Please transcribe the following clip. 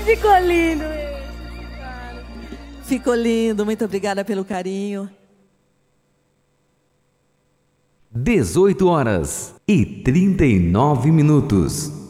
Ficou lindo esse, cara. Ficou lindo, muito obrigada pelo carinho. 18h39.